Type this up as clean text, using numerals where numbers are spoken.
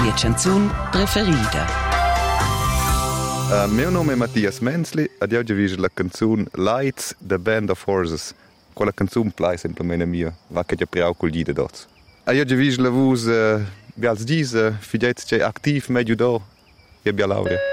mia canzun preferida. Meu nome è Mattias Menzli ed io già la canzun Lights, The Band of Horses. Quella canzun plai semplicemente mia, va che già priau col gide dots. Io già la voce, vi als diese, figliets c'è activ meglio do, e bia laurea.